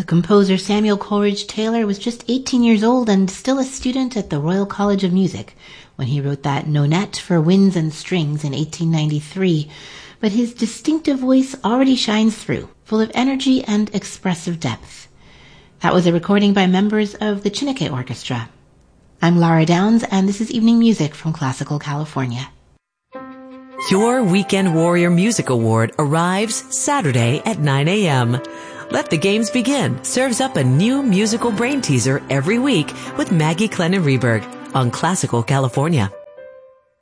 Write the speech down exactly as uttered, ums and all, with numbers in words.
The composer Samuel Coleridge Taylor was just eighteen years old and still a student at the Royal College of Music when he wrote that Nonette for Winds and Strings in eighteen ninety-three, but his distinctive voice already shines through, full of energy and expressive depth. That was a recording by members of the Chinook Orchestra. I'm Lara Downs, and this is Evening Music from Classical California. Your Weekend Warrior Music Award arrives Saturday at nine a.m. Let the Games Begin serves up a new musical brain teaser every week with Maggie Clennon Reberg on Classical California.